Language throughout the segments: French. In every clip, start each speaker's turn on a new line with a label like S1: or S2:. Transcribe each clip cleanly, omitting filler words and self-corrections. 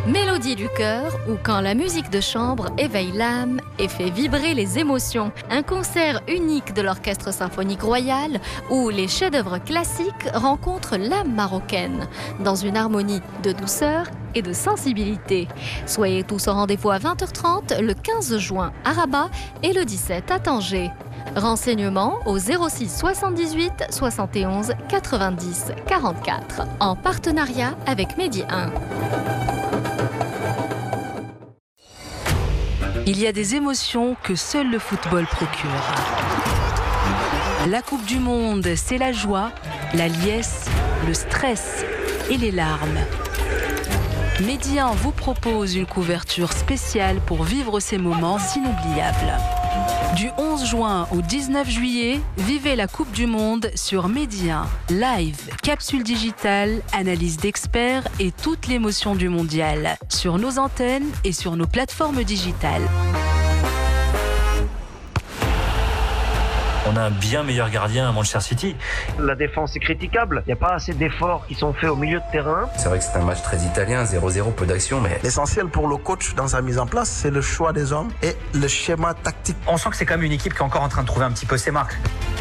S1: Mélodie du cœur ou quand la musique de chambre éveille l'âme et fait vibrer les émotions. Un concert unique de l'Orchestre Symphonique Royal où les chefs-d'œuvre classiques rencontrent l'âme marocaine dans une harmonie de douceur et de sensibilité. Soyez tous au rendez-vous à 20h30 le 15 juin à Rabat et le 17 à Tanger. Renseignements au 06 78 71 90 44 en partenariat avec Medi 1.
S2: Il y a des émotions que seul le football procure. La Coupe du Monde, c'est la joie, la liesse, le stress et les larmes. Medi 1 vous propose une couverture spéciale pour vivre ces moments inoubliables. Du 11 juin au 19 juillet, vivez la Coupe du Monde sur Medi 1. Live, capsule digitale, analyse d'experts et toute l'émotion du mondial. Sur nos antennes et sur nos plateformes digitales.
S3: On a un bien meilleur gardien à Manchester City.
S4: La défense est critiquable. Il n'y a pas assez d'efforts qui sont faits au milieu de terrain.
S5: C'est vrai que c'est un match très italien, 0-0, peu d'action, mais...
S6: L'essentiel pour le coach dans sa mise en place, c'est le choix des hommes et le schéma tactique.
S7: On sent que c'est quand même une équipe qui est encore en train de trouver un petit peu ses marques.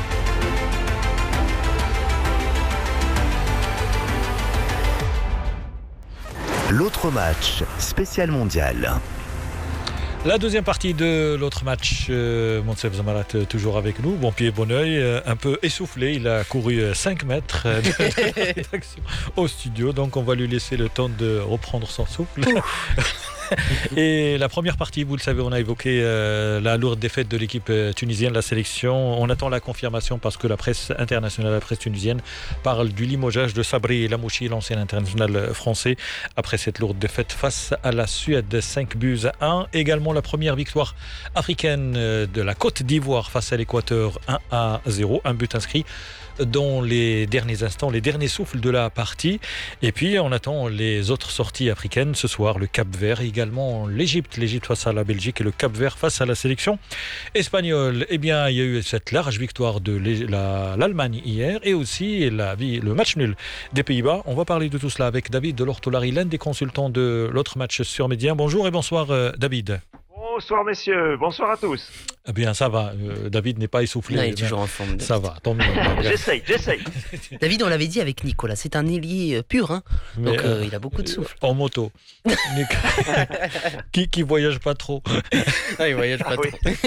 S8: L'autre match, spécial mondial.
S9: La deuxième partie de l'autre match, Monsef Zamarat toujours avec nous, bon pied, bon oeil, un peu essoufflé, il a couru 5 mètres de rédaction au studio, donc on va lui laisser le temps de reprendre son souffle. Et la première partie, vous le savez, on a évoqué la lourde défaite de l'équipe tunisienne, la sélection. On attend la confirmation parce que la presse internationale, la presse tunisienne, parle du limogeage de Sabri Lamouchi, l'ancien international français, après cette lourde défaite face à la Suède, 5-1. Également la première victoire africaine de la Côte d'Ivoire face à l'Équateur, 1-0, un but inscrit dans les derniers instants, les derniers souffles de la partie. Et puis on attend les autres sorties africaines ce soir, le Cap-Vert, également l'Égypte face à la Belgique et le Cap-Vert face à la sélection espagnole. Eh bien, il y a eu cette large victoire de l'Allemagne hier et aussi le match nul des Pays-Bas. On va parler de tout cela avec David Delortolari, l'un des consultants de l'autre match sur Medi 1. Bonjour et bonsoir David.
S4: Bonsoir messieurs, bonsoir à tous.
S9: Eh bien ça va, David n'est pas essoufflé.
S10: Non, il est toujours en forme.
S9: Ça va, tant mieux.
S4: J'essaye.
S10: David, on l'avait dit avec Nicolas, c'est un ailier pur, hein. Donc il a beaucoup de souffle.
S9: En moto. qui voyage pas trop.
S10: Ah, il voyage pas trop.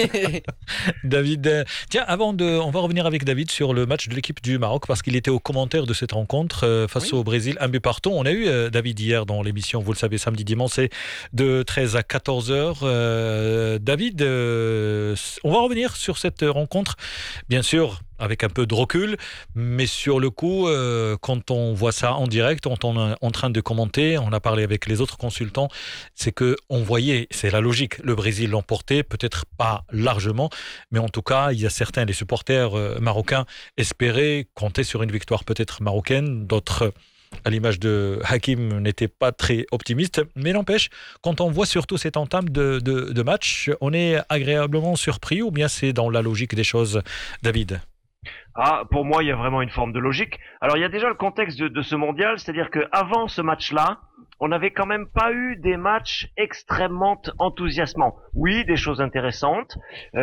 S9: David, tiens, on va revenir avec David sur le match de l'équipe du Maroc parce qu'il était au commentaire de cette rencontre face au Brésil, un but partout. On a eu David hier dans l'émission, vous le savez, samedi, dimanche, c'est de 13 à 14 heures. David, on va revenir sur cette rencontre, bien sûr, avec un peu de recul, mais sur le coup, quand on voit ça en direct, quand on est en train de commenter, on a parlé avec les autres consultants, c'est qu'on voyait, c'est la logique, le Brésil l'emportait, peut-être pas largement, mais en tout cas, il y a certains des supporters marocains espéraient compter sur une victoire peut-être marocaine, d'autres, à l'image de Hakim, n'était pas très optimiste, mais n'empêche, quand on voit surtout cette entame de match, on est agréablement surpris ou bien c'est dans la logique des choses, David ?
S4: Pour moi, il y a vraiment une forme de logique. Alors, il y a déjà le contexte de ce mondial, c'est-à-dire que avant ce match-là, on n'avait quand même pas eu des matchs extrêmement enthousiasmants. Oui, des choses intéressantes.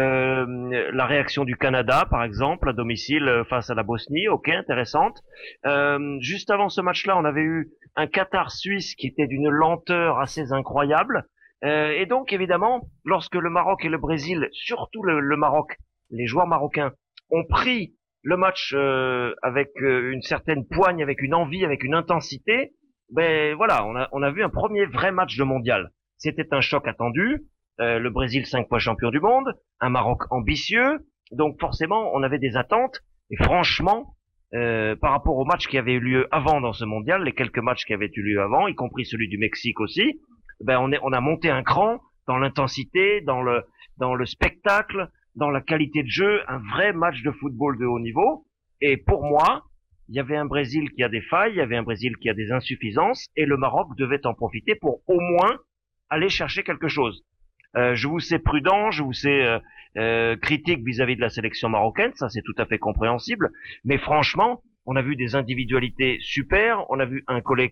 S4: La réaction du Canada, par exemple, à domicile face à la Bosnie, ok, intéressante. Juste avant ce match-là, on avait eu un Qatar-Suisse qui était d'une lenteur assez incroyable. Et donc, évidemment, lorsque le Maroc et le Brésil, surtout le Maroc, les joueurs marocains, ont pris le match avec une certaine poigne, avec une envie, avec une intensité, ben voilà, on a vu un premier vrai match de mondial. C'était un choc attendu. Le Brésil 5 fois champion du monde, un Maroc ambitieux, donc forcément on avait des attentes. Et franchement, par rapport au match qui avait eu lieu avant dans ce mondial, les quelques matchs qui avaient eu lieu avant, y compris celui du Mexique aussi, ben on a monté un cran dans l'intensité, dans le spectacle, dans la qualité de jeu, un vrai match de football de haut niveau. Et pour moi, il y avait un Brésil qui a des failles, il y avait un Brésil qui a des insuffisances, et le Maroc devait en profiter pour au moins aller chercher quelque chose. Je vous sais prudent, je vous sais critique vis-à-vis de la sélection marocaine, ça c'est tout à fait compréhensible, mais franchement, on a vu des individualités super, on a vu un collectif